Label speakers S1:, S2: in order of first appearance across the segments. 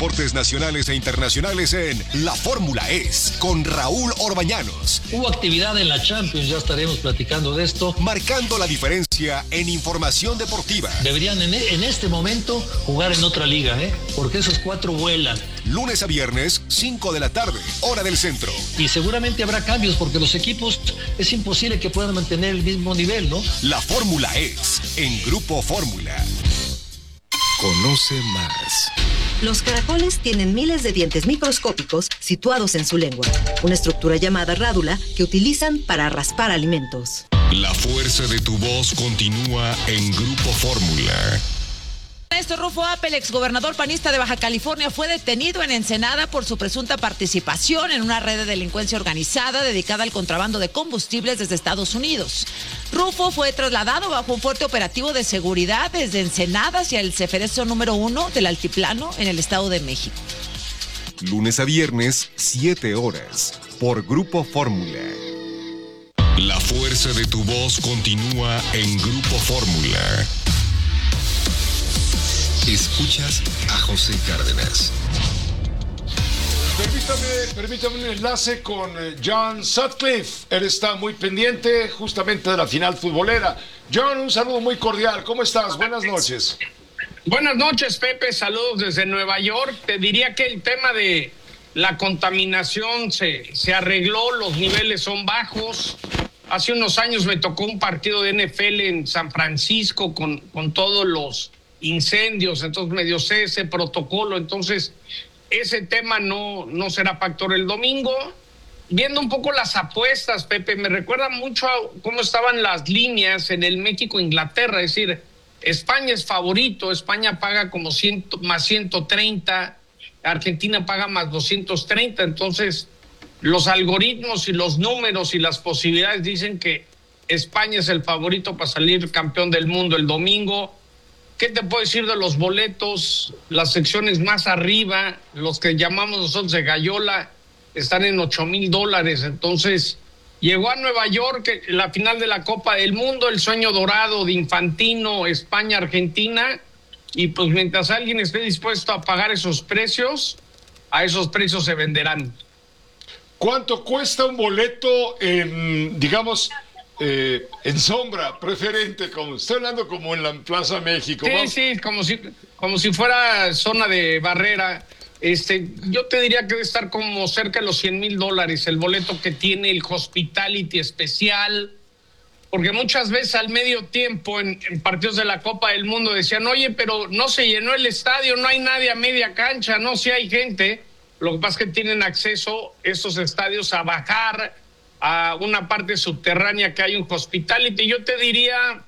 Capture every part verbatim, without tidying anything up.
S1: deportes nacionales e internacionales en La Fórmula Es con Raúl Orbañanos.
S2: Hubo actividad en la Champions, ya estaremos platicando de esto.
S1: Marcando la diferencia en información deportiva.
S2: Deberían en, en este momento jugar en otra liga, ¿eh? Porque esos cuatro vuelan.
S1: Lunes a viernes, cinco de la tarde, hora del centro.
S2: Y seguramente habrá cambios porque los equipos es imposible que puedan mantener el mismo nivel, ¿no?
S1: La Fórmula Es en Grupo Fórmula. Conoce más.
S3: Los caracoles tienen miles de dientes microscópicos situados en su lengua, una estructura llamada rádula que utilizan para raspar alimentos.
S1: La fuerza de tu voz continúa en Grupo Fórmula.
S4: Ernesto Rufo Appel, exgobernador panista de Baja California, fue detenido en Ensenada por su presunta participación en una red de delincuencia organizada dedicada al contrabando de combustibles desde Estados Unidos. Rufo fue trasladado bajo un fuerte operativo de seguridad desde Ensenada hacia el Ceferezo número uno del Altiplano en el Estado de México.
S1: Lunes a viernes, siete horas, por Grupo Fórmula. La fuerza de tu voz continúa en Grupo Fórmula. Escuchas a José Cárdenas.
S5: Permítame, permítame un enlace con John Sutcliffe. Él está muy pendiente justamente de la final futbolera. John, un saludo muy cordial. ¿Cómo estás? Buenas noches.
S6: Buenas noches, Pepe. Saludos desde Nueva York. Te diría que el tema de la contaminación se, se arregló, los niveles son bajos. Hace unos años me tocó un partido de N F L en San Francisco con, con todos los incendios, entonces medio sé ese protocolo, entonces ese tema no, no será factor el domingo. Viendo un poco las apuestas, Pepe, me recuerda mucho a cómo estaban las líneas en el México-Inglaterra, es decir, España es favorito, España paga como cien, más ciento treinta, Argentina paga más doscientos treinta, entonces los algoritmos y los números y las posibilidades dicen que España es el favorito para salir campeón del mundo el domingo. ¿Qué te puedo decir de los boletos? Las secciones más arriba, los que llamamos nosotros de gallola, están en ocho mil dólares. Entonces, llegó a Nueva York la final de la Copa del Mundo, el sueño dorado de Infantino, España-Argentina. Y pues mientras alguien esté dispuesto a pagar esos precios, a esos precios se venderán.
S5: ¿Cuánto cuesta un boleto en, digamos... Eh, en sombra, preferente, como estoy hablando como en la Plaza México?
S6: Sí,
S5: Vamos.
S6: sí, como si, como si fuera zona de barrera. Este, yo te diría que debe estar como cerca de los cien mil dólares el boleto que tiene el Hospitality especial, porque muchas veces al medio tiempo en, en partidos de la Copa del Mundo decían, oye, pero no se llenó el estadio, no hay nadie a media cancha, no, sí hay gente. Lo que pasa es que tienen acceso estos estadios a bajar a una parte subterránea que hay un Hospitality. Yo te diría,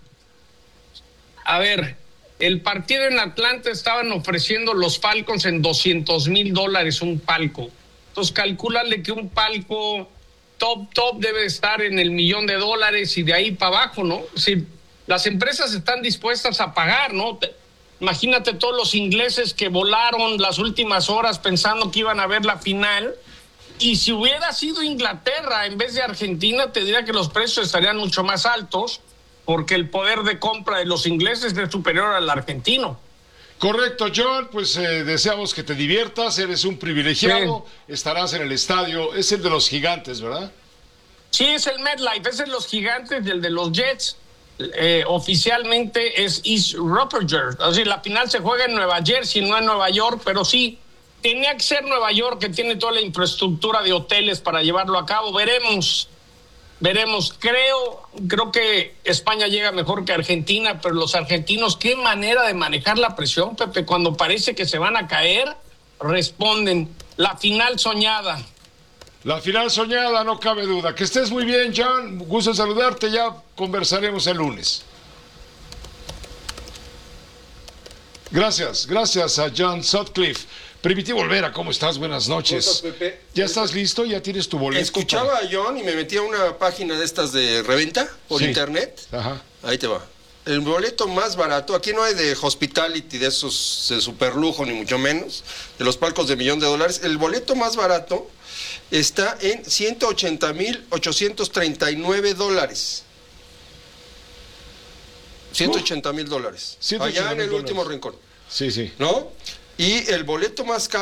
S6: a ver, el partido en Atlanta estaban ofreciendo los Falcons en doscientos mil dólares un palco. Entonces calcúlale que un palco top, top debe estar en el millón de dólares y de ahí para abajo, ¿no? Si las empresas están dispuestas a pagar, ¿no? Te, imagínate todos los ingleses que volaron las últimas horas pensando que iban a ver la final. Y si hubiera sido Inglaterra en vez de Argentina, te diría que los precios estarían mucho más altos, porque el poder de compra de los ingleses es superior al argentino.
S5: Correcto, John, pues eh, deseamos que te diviertas, eres un privilegiado, sí. Estarás en el estadio, es el de los Gigantes, ¿verdad?
S6: Sí, es el MetLife, es el de los Gigantes y el de los Jets. Eh, oficialmente es East Rutherford, o sea, la final se juega en Nueva Jersey, no en Nueva York, pero sí, tenía que ser Nueva York, que tiene toda la infraestructura de hoteles para llevarlo a cabo. Veremos, veremos. Creo, creo que España llega mejor que Argentina, pero los argentinos, qué manera de manejar la presión, Pepe. Cuando parece que se van a caer, responden. La final soñada.
S5: La final soñada, no cabe duda. Que estés muy bien, John. Gusto en saludarte. Ya conversaremos el lunes. Gracias, gracias a John Sutcliffe. Primitivo Olvera, ¿cómo estás? Buenas noches.
S7: ¿Cómo estás, Pepe?
S5: ¿Ya estás listo? ¿Ya tienes tu boleto?
S7: Escuchaba a John y me metí a una página de estas de reventa por
S5: sí.
S7: internet.
S5: Ajá.
S7: Ahí te va. El boleto más barato, aquí no hay de Hospitality, de esos de super lujo, ni mucho menos, de los palcos de millón de dólares. El boleto más barato está en ciento ochenta mil ochocientos treinta y nueve dólares. ciento ochenta mil dólares. Allá en el último rincón.
S5: Sí, sí.
S7: ¿No? Y el boleto más caro